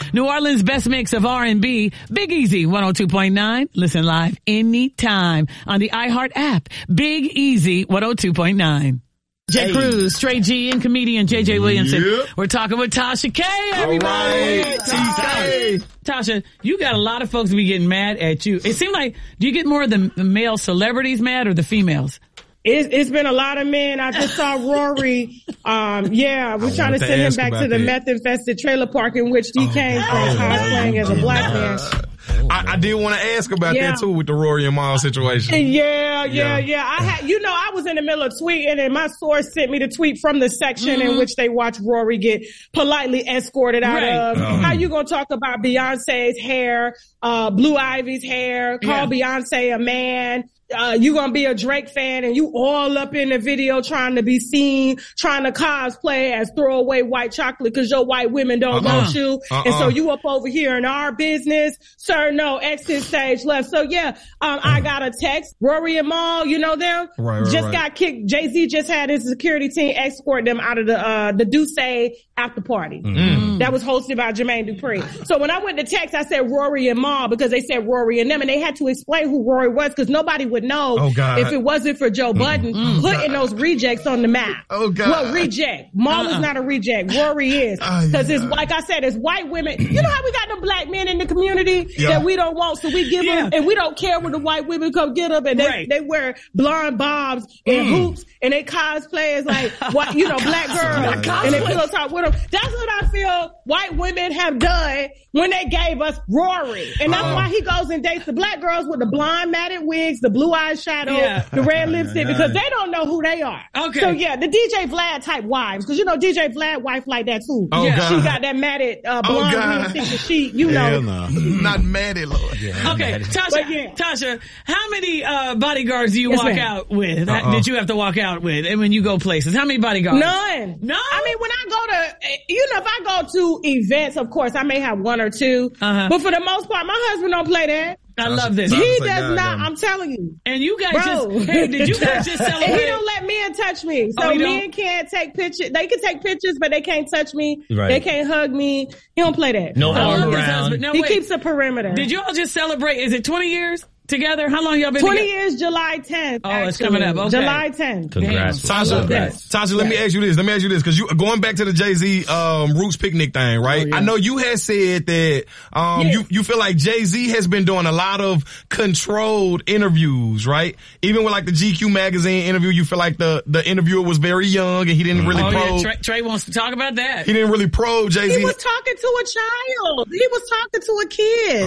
New Orleans' best mix of R&B, Big Easy 102.9. Listen live anytime on the iHeart app. Big Easy 102.9. Jay Cruz, Straight G, and comedian JJ Williamson. Yep. We're talking with Tasha K, everybody. All right, TK. Tasha, you got a lot of folks be getting mad at you. It seems like, do you get more of the male celebrities mad or the females? It's been a lot of men. I just saw Rory. We're trying to send him back to the meth-infested trailer park in which he came from cosplaying as a black man. I did want to ask about that too with the Rory and Mal situation. Yeah. I was in the middle of tweeting and my source sent me the tweet from the section in which they watch Rory get politely escorted out of. How you gonna talk about Beyonce's hair, Blue Ivy's hair, call Beyonce a man? You gonna be a Drake fan and you all up in the video trying to be seen, trying to cosplay as throwaway white chocolate because your white women don't want you. And so you up over here in our business. Sir, no, exit stage left. So I got a text. Rory and Mal, you know them? Right. Got kicked. Jay-Z just had his security team escort them out of the Duce after party. That was hosted by Jermaine Dupri. So when I went to text, I said Rory and Mal because they said Rory and them and they had to explain who Rory was because nobody would know if it wasn't for Joe Budden putting those rejects on the map. Well, reject. Mal is not a reject. Rory is. Because it's, like I said, it's white women. You know how we got them black men in the community that we don't want, so we give them, and we don't care when the white women come get them, and they wear blonde bobs and hoops, and they cosplay as like, black girls, and they pillow talk with them. That's what I feel white women have done when they gave us Rory. And that's why he goes and dates the black girls with the blonde matted wigs, the blue eyeshadow, the red lipstick, because they don't know who they are. Okay. So the DJ Vlad type wives, because DJ Vlad wife like that too. She got that matted blonde wig she, Not matted, Lord. Okay, Tasha, how many bodyguards do you walk out with? Did you have to walk out with? And when you go places, how many bodyguards? None. No. I mean, when I go to, if I go to events, of course, I may have one or two. But for the most part, my husband don't play that. I love this. He does not. I'm telling you. And you guys did you guys just celebrate? And he don't let men touch me. So men can't take pictures. They can take pictures, but they can't touch me. Right. They can't hug me. He don't play that. No arm around. He keeps a perimeter. Did you all just celebrate? Is it 20 years? Together? How long y'all been 20 together? years, July 10th. Oh, it's coming up. Okay. July 10th. Congrats. Tasha, let me ask you this. Because you going back to the Jay-Z Roots Picnic thing, right? I know you had said that you feel like Jay-Z has been doing a lot of controlled interviews, right? Even with like the GQ magazine interview, you feel like the interviewer was very young and he didn't really probe. Yeah. Trey wants to talk about that. He didn't really probe Jay-Z. He was talking to a child. He was talking to a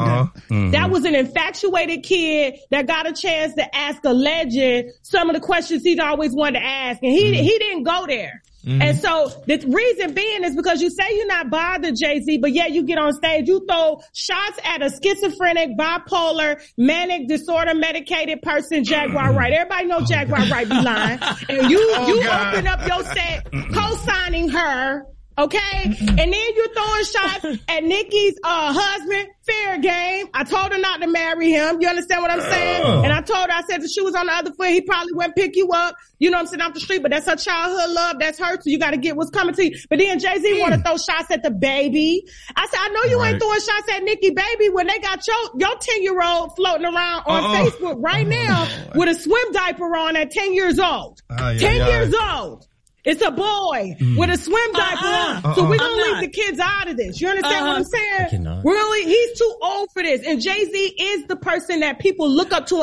kid. That was an infatuated kid that got a chance to ask a legend some of the questions he'd always wanted to ask, and he didn't go there. And so the reason being is because you say you're not bothered, Jay-Z, but yet you get on stage, you throw shots at a schizophrenic, bipolar, manic disorder medicated person, Jaguar Wright. Everybody knows Jaguar Wright be lying. And you open up your set co-signing her. Okay? And then you're throwing shots at Nicki's husband, fair game. I told her not to marry him. You understand what I'm saying? And I told her, I said if she was on the other foot, he probably wouldn't pick you up. You know what I'm saying? Off the street, but that's her childhood love. That's her. So you got to get what's coming to you. But then Jay-Z want to throw shots at the baby. I said, I know you ain't throwing shots at Nicki Baby when they got your 10-year-old floating around on Facebook right now with a swim diaper on at 10 years old. 10 years old. It's a boy with a swim diaper on. So we're going to leave the kids out of this. You understand what I'm saying? He's too old for this. And Jay-Z is the person that people look up to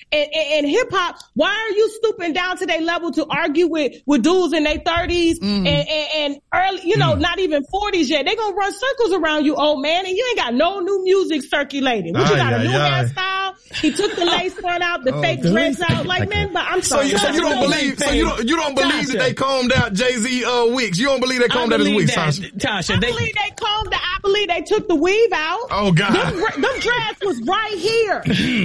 in hip hop. Why are you stooping down to their level to argue with dudes in their 30s and early, not even 40s yet? They going to run circles around you, old man, and you ain't got no new music circulating. What, you got a new hairstyle? He took the lace front out, the fake dreads out. Like, man, but I'm sorry. So you don't believe that they combed out Jay-Z wigs? You don't believe they combed out his wigs, Tasha? I believe they combed it. I believe they took the weave out. Oh, God. Them dreads was right here.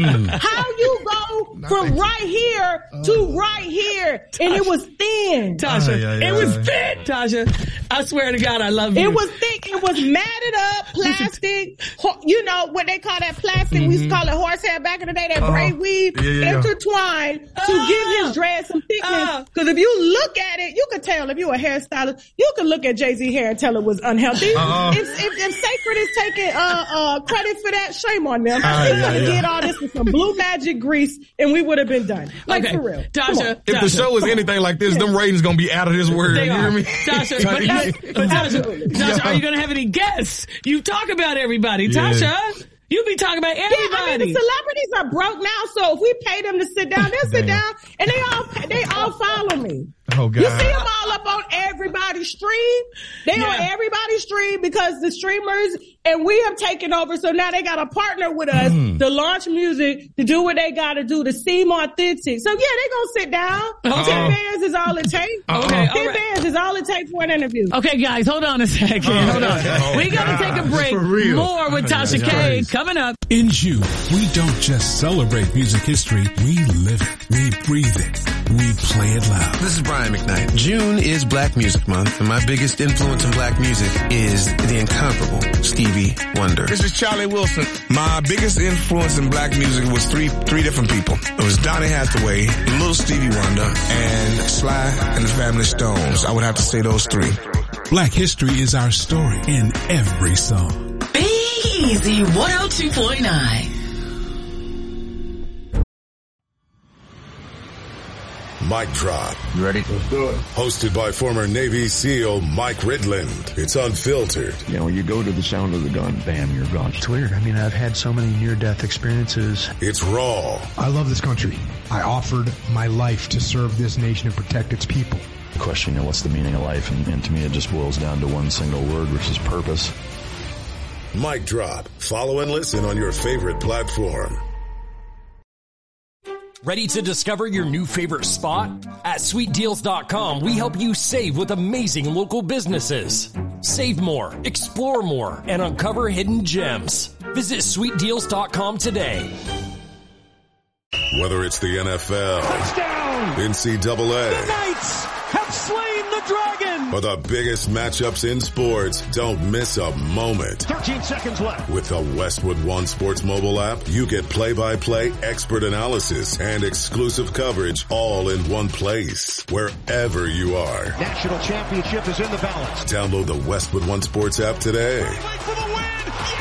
How you go from right here to right here, and it was thin. Tasha, it was thin. Tasha, I swear to God, I love you. It was thick. And It was matted up plastic. You know what they call that plastic? We used to call it horsehair back in the day. That braid weave intertwined to give his dread some thickness. Because if you look at it, you could tell if you a hairstylist, you could look at Jay-Z hair and tell it was unhealthy. If Sacred is taking credit for that, shame on them. He could have did all this with some Blue Magic grease, and we would have been done. Like, for real. Tasha, if the show is anything like this, them ratings gonna be out of this world. You hear me? Tasha, Tasha, are you gonna have any guests? You talk about everybody. Tasha, you be talking about everybody. Yeah, I mean, the celebrities are broke now, so if we pay them to sit down, they'll sit down, and they all follow me. Oh, God. You see them all up on everybody's stream. They on everybody's stream because the streamers and we have taken over. So now they got to partner with us to launch music, to do what they got to do, to seem authentic. So yeah, they gonna sit down. 10 bands is all it takes. 10 bands is all it takes for an interview. Okay, guys, hold on a second. Hold on. We got to take a break. More with Tasha K coming up. In June, we don't just celebrate music history. We live it. We breathe it. We play it loud. This is Brian McKnight. June is Black Music Month, and my biggest influence in black music is the incomparable Stevie Wonder. This is Charlie Wilson. My biggest influence in black music was three different people. It was Donny Hathaway, Little Stevie Wonder, and Sly and the Family Stones. I would have to say those three. Black history is our story in every song. Big Easy 102.9. Mic Drop. You ready? Let's do it. Hosted by former Navy SEAL Mike Ridland. It's unfiltered. You know, when you go to the sound of the gun, bam, you're gone. It's weird. I mean, I've had so many near-death experiences. It's raw. I love this country. I offered my life to serve this nation and protect its people. Question, you know, what's the meaning of life? And to me, it just boils down to one single word, which is purpose. Mic Drop. Follow and listen on your favorite platform. Ready to discover your new favorite spot? At SweetDeals.com, we help you save with amazing local businesses. Save more, explore more, and uncover hidden gems. Visit SweetDeals.com today. Whether it's the NFL, touchdown, NCAA, the Knights have slain the dragon, or the biggest matchups in sports, don't miss a moment. 13 seconds left. With the Westwood One Sports mobile app, you get play-by-play expert analysis and exclusive coverage all in one place, wherever you are. National championship is in the balance. Download the Westwood One Sports app today. For the win.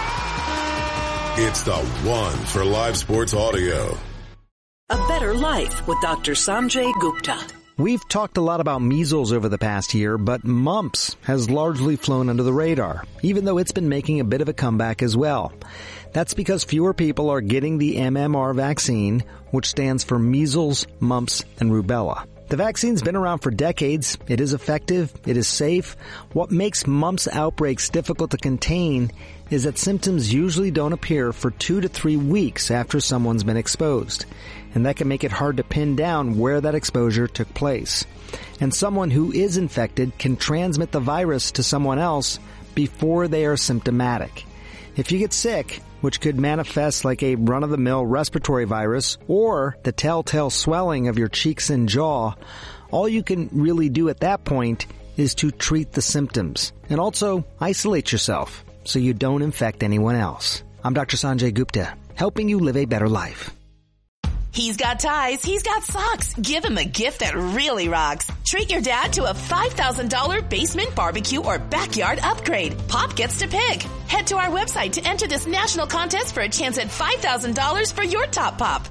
Yeah! It's the one for live sports audio. A Better Life with Dr. Sanjay Gupta. We've talked a lot about measles over the past year, but mumps has largely flown under the radar, even though it's been making a bit of a comeback as well. That's because fewer people are getting the MMR vaccine, which stands for measles, mumps, and rubella. The vaccine's been around for decades. It is effective. It is safe. What makes mumps outbreaks difficult to contain is that symptoms usually don't appear for 2 to 3 weeks after someone's been exposed. And that can make it hard to pin down where that exposure took place. And someone who is infected can transmit the virus to someone else before they are symptomatic. If you get sick, which could manifest like a run-of-the-mill respiratory virus or the telltale swelling of your cheeks and jaw, all you can really do at that point is to treat the symptoms and also isolate yourself so you don't infect anyone else. I'm Dr. Sanjay Gupta, helping you live a better life. He's got ties, he's got socks. Give him a gift that really rocks. Treat your dad to a $5,000 basement barbecue or backyard upgrade. Pop gets to pick. Head to our website to enter this national contest for a chance at $5,000 for your top pop.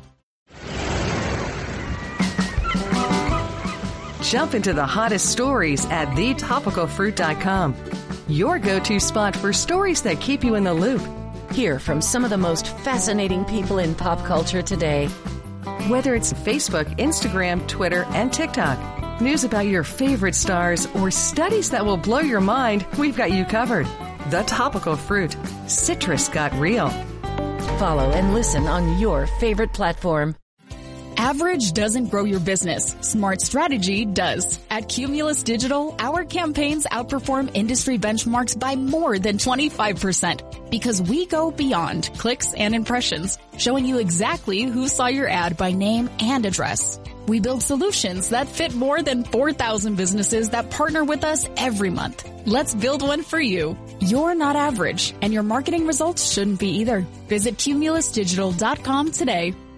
Jump into the hottest stories at thetopicalfruit.com. Your go-to spot for stories that keep you in the loop. Hear from some of the most fascinating people in pop culture today. Whether it's Facebook, Instagram, Twitter, and TikTok, news about your favorite stars, or studies that will blow your mind, we've got you covered. The Topical Fruit. Citrus got real. Follow and listen on your favorite platform. Average doesn't grow your business. Smart strategy does. At Cumulus Digital, our campaigns outperform industry benchmarks by more than 25% because we go beyond clicks and impressions, showing you exactly who saw your ad by name and address. We build solutions that fit more than 4,000 businesses that partner with us every month. Let's build one for you. You're not average, and your marketing results shouldn't be either. Visit cumulusdigital.com today.